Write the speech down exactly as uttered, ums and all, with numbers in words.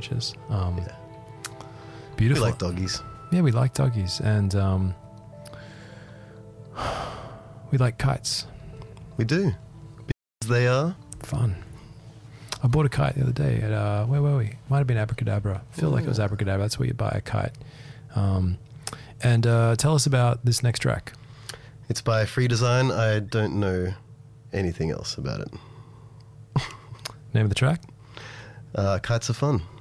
creatures. Um, Yeah. We Beautiful. like doggies. Yeah, we like doggies, and um, we like kites. We do. Because they are. Fun. I bought a kite the other day at, uh, where were we? Might have been Abracadabra. I feel like it was Abracadabra. That's where you buy a kite. Um, and uh, tell us about this next track. It's by Free Design. I don't know anything else about it. Name of the track? Uh, Kites are fun.